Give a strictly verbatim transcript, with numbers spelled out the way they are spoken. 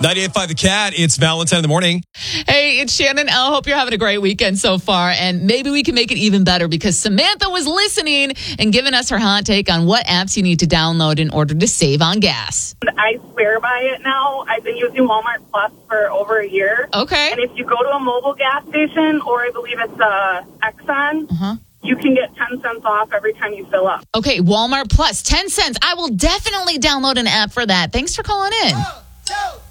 ninety-eight point five The Cat, it's Valentine in the morning. Hey, it's Shannon L. Hope you're having a great weekend so far. And maybe we can make it even better because Samantha was listening and giving us her hot take on what apps you need to download in order to save on gas. I swear by it now. I've been using Walmart Plus for over a year. Okay. And if you go to a mobile gas station, or I believe it's uh, Exxon, Uh-huh. you can get ten cents off every time you fill up. Okay, Walmart Plus, ten cents. I will definitely download an app for that. Thanks for calling in. One, two,